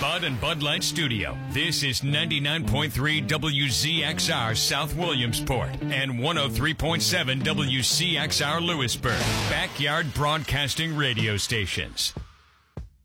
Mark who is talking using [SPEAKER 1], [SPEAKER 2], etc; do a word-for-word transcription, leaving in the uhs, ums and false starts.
[SPEAKER 1] Bud and Bud Light Studio. This is ninety-nine point three W Z X R South Williamsport and one oh three point seven W C X R Lewisburg. Backyard Broadcasting Radio Stations.